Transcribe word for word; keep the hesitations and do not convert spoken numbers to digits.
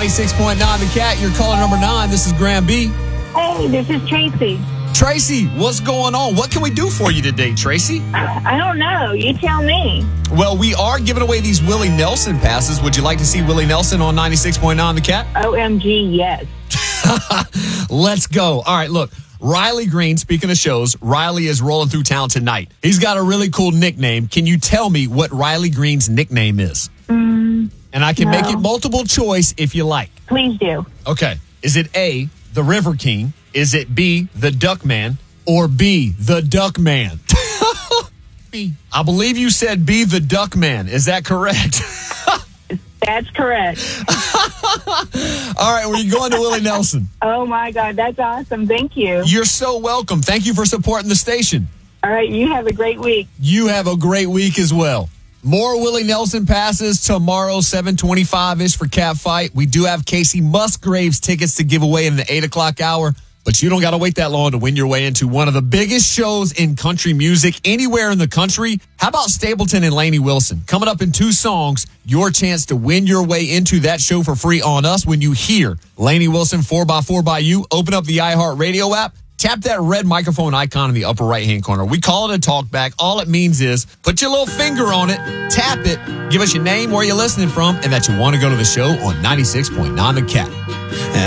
ninety-six point nine The Cat. You're caller number nine. This is Graham B. Hey, this is Tracy. Tracy, what's going on? What can we do for you today, Tracy? I don't know. You tell me. Well, we are giving away these Willie Nelson passes. Would you like to see Willie Nelson on ninety-six point nine The Cat? O M G, yes. Let's go. All right, look. Riley Green, speaking of shows, Riley is rolling through town tonight. He's got a really cool nickname. Can you tell me what Riley Green's nickname is? Mm, and I can no. make it multiple choice if you like. Please do. Okay. Is it A, the River King? Is it B, the Duck Man? Or B, the Duck Man? B. I believe you said B, the Duck Man. Is that correct? That's correct. All right, we're going to Willie Nelson. Oh, my God. That's awesome. Thank you. You're so welcome. Thank you for supporting the station. All right. You have a great week. You have a great week as well. More Willie Nelson passes tomorrow, seven twenty-five-ish for Cat Fight. We do have Casey Musgraves tickets to give away in the eight o'clock hour. But you don't got to wait that long to win your way into one of the biggest shows in country music anywhere in the country. How about Stapleton and Lainey Wilson? Coming up in two songs, your chance to win your way into that show for free on us when you hear Lainey Wilson four by four by you. Open up the iHeartRadio app. Tap that red microphone icon in the upper right-hand corner. We call it a talkback. All it means is put your little finger on it, tap it, give us your name, where you're listening from, and that you want to go to the show on ninety-six point nine The Cat.